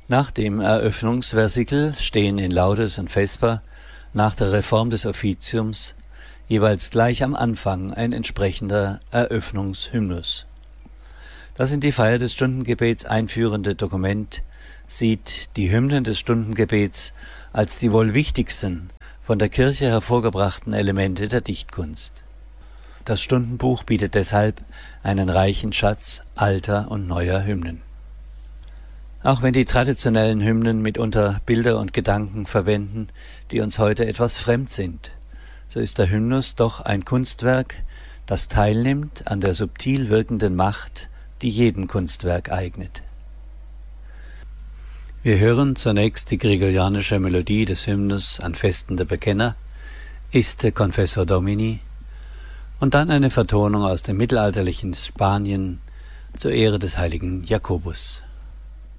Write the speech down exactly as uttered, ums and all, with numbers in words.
Nach dem Eröffnungsversikel stehen in Laudes und Vesper nach der Reform des Offiziums jeweils gleich am Anfang ein entsprechender Eröffnungshymnus. Das in die Feier des Stundengebets einführende Dokument sieht die Hymnen des Stundengebets als die wohl wichtigsten von der Kirche hervorgebrachten Elemente der Dichtkunst. Das Stundenbuch bietet deshalb einen reichen Schatz alter und neuer Hymnen. Auch wenn die traditionellen Hymnen mitunter Bilder und Gedanken verwenden, die uns heute etwas fremd sind, so ist der Hymnus doch ein Kunstwerk, das teilnimmt an der subtil wirkenden Macht, die jedem Kunstwerk eignet. Wir hören zunächst die gregorianische Melodie des Hymnus an Festen der Bekenner, Iste Confessor Domini, und dann eine Vertonung aus dem mittelalterlichen Spanien zur Ehre des heiligen Jakobus.